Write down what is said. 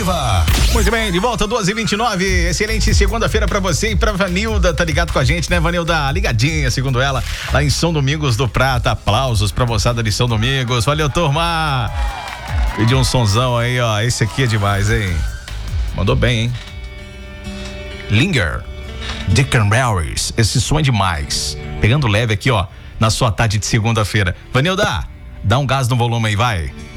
Muito bem, de volta 12h29. Excelente segunda-feira pra você e pra Vanilda, tá ligado com a gente, né, Vanilda? Ligadinha, segundo ela, lá em São Domingos do Prata. Aplausos pra moçada de São Domingos. Valeu, turma. Pediu um sonzão aí, ó. Esse aqui é demais, hein? Mandou bem, hein? Linger, The Cranberries. Esse som é demais. Pegando leve aqui, ó, na sua tarde de segunda-feira. Vanilda, dá um gás no volume aí, vai.